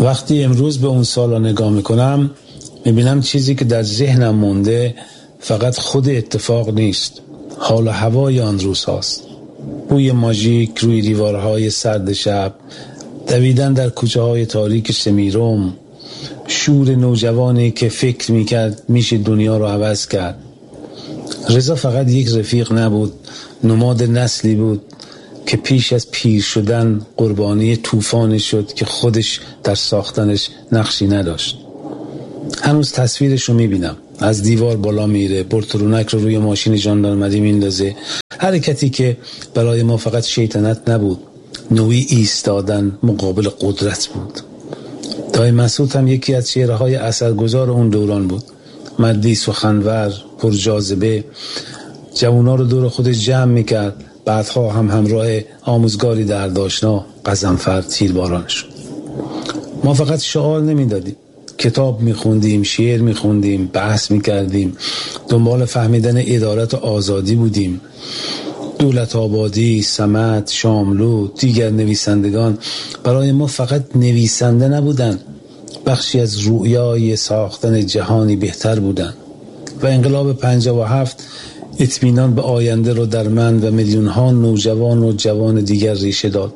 وقتی امروز به اون سالا نگاه میکنم میبینم چیزی که در ذهنم مونده فقط خود اتفاق نیست، حال و هوای آن روز هاست. بوی ماژیک روی دیوارهای سرد شب، دویدن در کوچه های تاریک سمیرم، شور نوجوانی که فکر میکرد میشه دنیا رو عوض کرد. رضا فقط یک رفیق نبود، نماد نسلی بود که پیش از پیر شدن قربانی طوفانی شد که خودش در ساختنش نقشی نداشت. هنوز تصویرش رو میبینم، از دیوار بالا میره، پرترونک رو روی ماشین ژاندارمری میندازه. حرکتی که برای ما فقط شیطنت نبود، نوعی ایستادن مقابل قدرت بود. دایی مسعود هم یکی از چهره‌های اثرگذار اون دوران بود. مردی سخنور، پرجاذبه، جوونا رو دور خودش جمع میکرد. بعدها هم همراه آموزگاری دردآشنا غضنفر تیرباران شد. ما فقط شعار نمیدادیم، کتاب میخوندیم، شعر میخوندیم، بحث میکردیم، دنبال فهمیدن عدالت و آزادی بودیم. دولت آبادی، صمد، شاملو، دیگر نویسندگان برای ما فقط نویسنده نبودن، بخشی از رویای ساختن جهانی بهتر بودن. و انقلاب 57 اطمینان به آینده رو در من و میلیون‌ها نوجوان و جوان دیگر ریشه داد.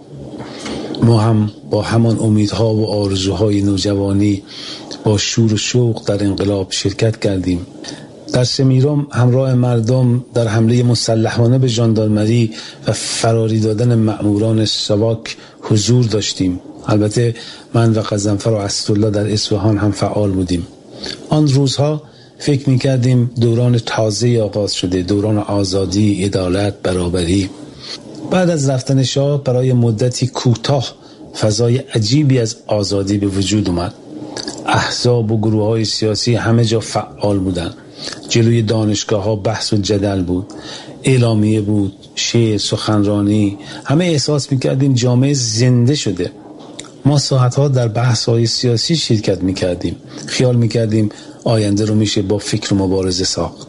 ما هم با همان امیدها و آرزوهای نوجوانی با شور و شوق در انقلاب شرکت کردیم. در سمیرم همراه مردم در حمله مسلحانه به ژاندارمری و فراری دادن مأموران ساواک حضور داشتیم. البته من و غضنفر و اسدالله در اصفهان هم فعال بودیم. آن روزها فکر می‌کردیم دوران تازه آغاز شده، دوران آزادی، عدالت، برابری. بعد از رفتن شاه برای مدتی کوتاه فضای عجیبی از آزادی به وجود اومد. احزاب و گروه‌های سیاسی همه جا فعال بودند. جلوی دانشگاه‌ها بحث و جدل بود، اعلامیه بود، شعر، سخنرانی. همه احساس می‌کردیم جامعه زنده شده. ما ساعتها در بحث‌های سیاسی شرکت می‌کردیم. خیال می‌کردیم آینده رو میشه با فکر و مبارزه ساخت.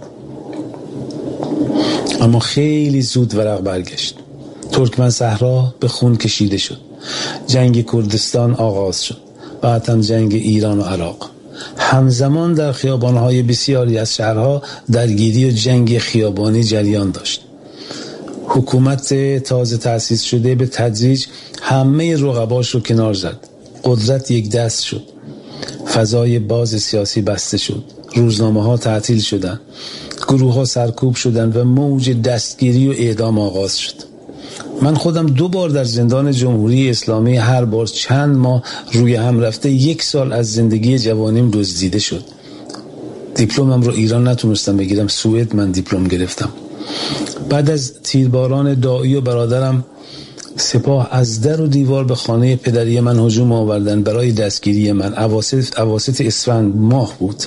اما خیلی زود ورق برگشت. ترکمن صحرا به خون کشیده شد. جنگ کردستان آغاز شد. بعد هم جنگ ایران و عراق. همزمان در خیابان‌های بسیاری از شهرها درگیری و جنگ خیابانی جریان داشت. حکومت تازه تأسیس شده به تدریج همه رقباش رو کنار زد. قدرت یک دست شد. فضای باز سیاسی بسته شد. روزنامه‌ها تعطیل شدند. گروه‌ها سرکوب شدند و موج دستگیری و اعدام آغاز شد. من خودم 2 بار در زندان جمهوری اسلامی، هر بار چند ماه روی هم رفته، 1 سال از زندگی جوانیم دزدیده شد. دیپلمم رو ایران نتونستم بگیرم، سوئد من دیپلم گرفتم. بعد از تیرباران دایی و برادرم، سپاه از در و دیوار به خانه پدری من هجوم آوردن برای دستگیری من. اواسط اسفند ماه بود.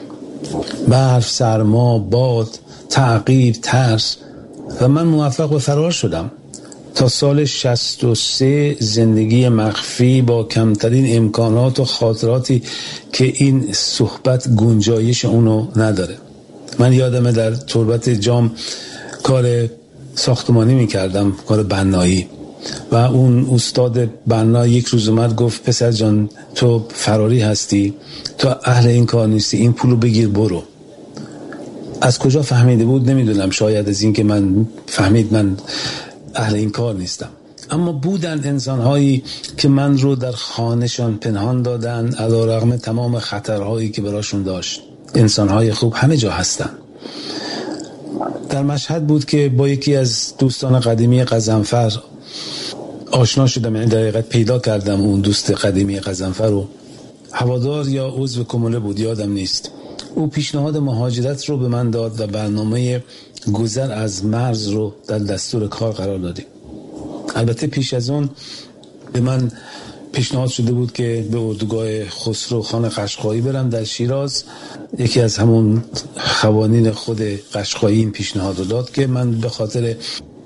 برف، سرما، باد، تعقیب، ترس و من موفق به فرار شدم. تا سال 63 زندگی مخفی با کمترین امکانات و خاطراتی که این صحبت گنجایش اونو نداره. من یادمه در تربت جام کار ساختمانی میکردم، کار بنایی، و اون استاد بنا یک روز اومد گفت پسر جان تو فراری هستی، تو اهل این کار نیستی، این پولو بگیر برو. از کجا فهمیده بود نمیدونم، شاید از این که من فهمید من اهل این کار نیستم. اما بودن انسان‌هایی که من رو در خانه‌شان پنهان دادن علیرغم تمام خطرهایی که براشون داشت. انسان‌های خوب همه جا هستن. در مشهد بود که با یکی از دوستان قدیمی غضنفر آشنا شدم، یعنی در حقیقت پیدا کردم اون دوست قدیمی غضنفر رو. هوادار یا عضو کموله بود یادم نیست. او پیشنهاد مهاجرت رو به من داد و برنامه گذر از مرز رو در دستور کار قرار دادیم. البته پیش از اون به من پیشنهاد شده بود که به اردوگاه خسرو خان قشقایی برم در شیراز. یکی از همون خوانین خود قشقایی این پیشنهاد رو داد که من به خاطر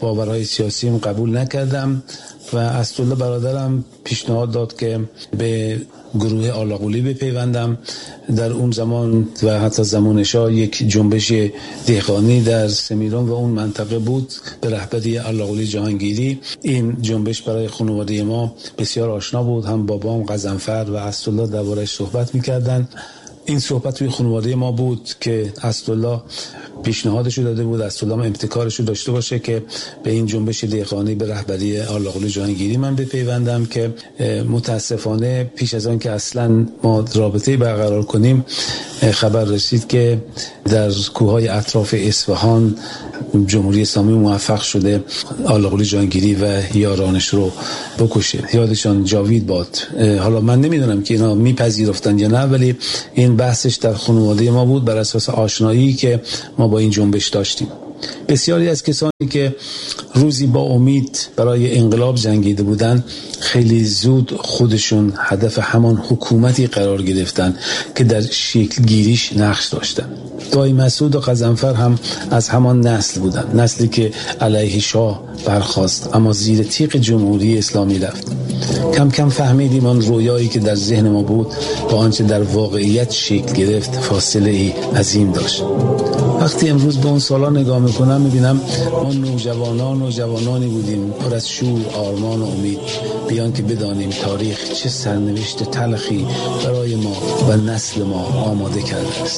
باورهای سیاسیم قبول نکردم و اسدالله برادرم پیشنهاد داد که به گروه آلاقولی بپیوندم. در اون زمان و حتی زمان شاه یک جنبش دهقانی در سمیران و اون منطقه بود به رهبری آلاقولی جهانگیری. این جنبش برای خانواده ما بسیار آشنا بود، هم بابام غضنفر و اسدالله درباره‌اش صحبت می‌کردن. این صحبت توی خانواده ما بود که اسدالله پیشنهادشو داده بود، اسدالله هم ابتکارشو داشته باشه که به این جنبش دهقانی به رهبری آلاقولی جهانگیری من بپیوندم که متاسفانه پیش از آن که اصلا ما رابطه برقرار کنیم خبر رسید که در کوههای اطراف اصفهان جمهوری اسلامی موفق شده آلاقولی جهانگیری و یارانش رو بکشه. یادشان جاوید باد. حالا من نمیدونم که اینا میپذیرفتن یا نه، ولی این بحثش در خانواده ما بود بر اساس آشنایی که ما با این جنبش داشتیم. بسیاری از کسانی که روزی با امید برای انقلاب جنگیده بودند خیلی زود خودشون هدف همان حکومتی قرار گرفتن که در شکل گیریش نقش داشتن. دایی مسعود و غضنفر هم از همان نسل بودن، نسلی که علیه شاه برخاست اما زیر تیغ جمهوری اسلامی رفت. کم کم فهمیدیم آن رویایی که در ذهن ما بود با آنچه در واقعیت شکل گرفت فاصله ای عظیم داشت. وقتی امروز به اون سالا نگاه میکنم میبینم ما نوجوانانی بودیم پر از شور، آرمان و امید، بیان که بدانیم تاریخ چه سرنوشت تلخی برای ما و نسل ما آماده کرده است.